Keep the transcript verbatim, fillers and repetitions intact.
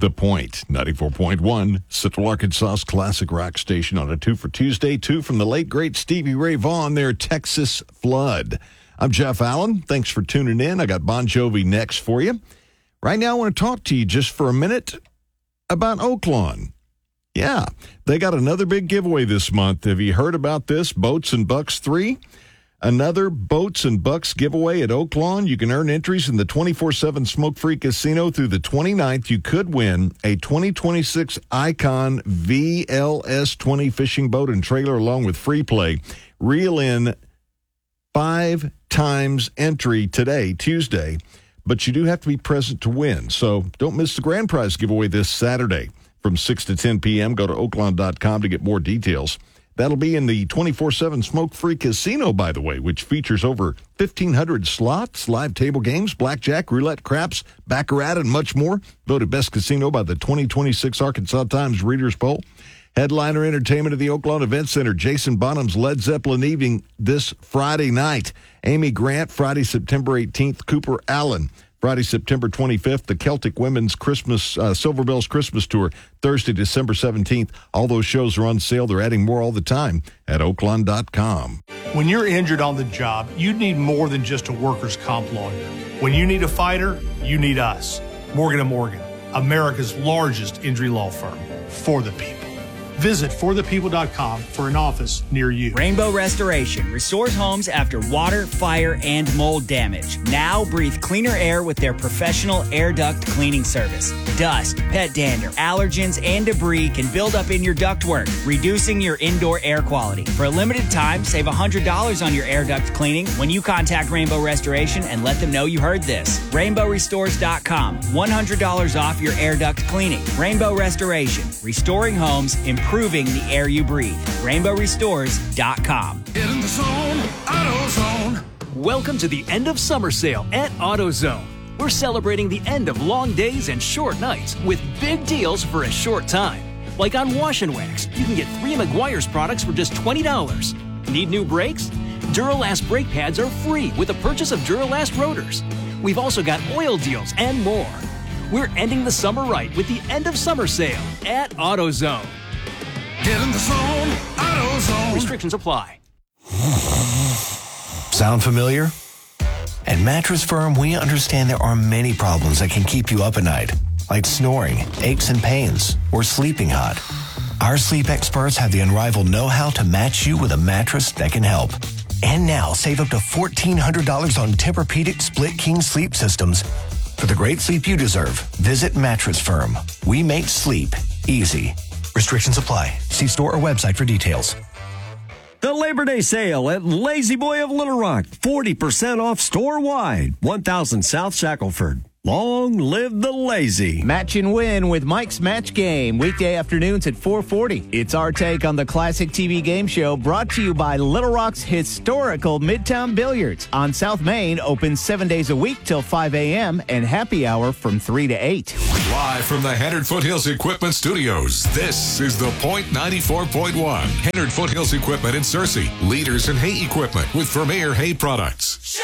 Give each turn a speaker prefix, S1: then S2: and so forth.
S1: The Point, ninety-four point one, Central Arkansas's classic rock station on a two for Tuesday. Two from the late, great Stevie Ray Vaughan, their Texas Flood. I'm Jeff Allen. Thanks for tuning in. I got Bon Jovi next for you. Right now, I want to talk to you just for a minute about Oaklawn. Yeah, they got another big giveaway this month. Have you heard about this? Boats and Bucks three? Another Boats and Bucks giveaway at Oaklawn. You can earn entries in the twenty-four seven Smoke-Free Casino through the twenty-ninth. You could win a twenty twenty-six Icon V L S twenty fishing boat and trailer along with free play. Reel in five times entry today, Tuesday, but you do have to be present to win. So don't miss the grand prize giveaway this Saturday from six to ten p.m. Go to oaklawn dot com to get more details. That'll be in the twenty-four seven Smoke-Free Casino, by the way, which features over fifteen hundred slots, live table games, blackjack, roulette, craps, baccarat, and much more. Voted best casino by the twenty twenty-six Arkansas Times Readers Poll. Headliner entertainment at the Oaklawn Event Center. Jason Bonham's Led Zeppelin evening this Friday night. Amy Grant, Friday, September eighteenth. Cooper Allen, Friday, September twenty-fifth. The Celtic Women's Christmas, uh, Silver Bells Christmas Tour, Thursday, December seventeenth. All those shows are on sale. They're adding more all the time at oaklawn dot com.
S2: When you're injured on the job, you need more than just a workers' comp lawyer. When you need a fighter, you need us. Morgan and Morgan, America's largest injury law firm, for the people. Visit for the people dot com for an office near you.
S3: Rainbow Restoration restores homes after water, fire, and mold damage. Now breathe cleaner air with their professional air duct cleaning service. Dust, pet dander, allergens, and debris can build up in your ductwork, reducing your indoor air quality. For a limited time, save one hundred dollars on your air duct cleaning when you contact Rainbow Restoration and let them know you heard this. rainbow restores dot com. one hundred dollars off your air duct cleaning. Rainbow Restoration. Restoring homes, improving the air you breathe. rainbow restores dot com.
S4: Get in the zone, AutoZone.
S5: Welcome to the end of summer sale at AutoZone. We're celebrating the end of long days and short nights with big deals for a short time. Like on Wash and Wax, you can get three Meguiar's products for just twenty dollars. Need new brakes? Duralast brake pads are free with the purchase of Duralast rotors. We've also got oil deals and more. We're ending the summer right with the end of summer sale at AutoZone.
S4: Get in the zone, AutoZone.
S5: Restrictions apply.
S6: Sound familiar? At Mattress Firm, we understand there are many problems that can keep you up at night, like snoring, aches and pains, or sleeping hot. Our sleep experts have the unrivaled know-how to match you with a mattress that can help. And now, save up to fourteen hundred dollars on Tempur-Pedic Split King sleep systems. For the great sleep you deserve, visit Mattress Firm. We make sleep easy. Restrictions apply. See store or website for details.
S7: The Labor Day sale at Lazy Boy of Little Rock. forty percent off store-wide. one thousand South Shackelford. Long live the lazy.
S8: Match and win with Mike's Match Game. Weekday afternoons at four forty. It's our take on the classic T V game show brought to you by Little Rock's historical Midtown Billiards. On South Main, open seven days a week till five a.m. and happy hour from three to eight.
S9: Live from the Hennard Foothills Equipment Studios, this is The Point ninety-four point one. Hennard Foothills Equipment in Searcy. Leaders in hay equipment with Vermeer Hay Products.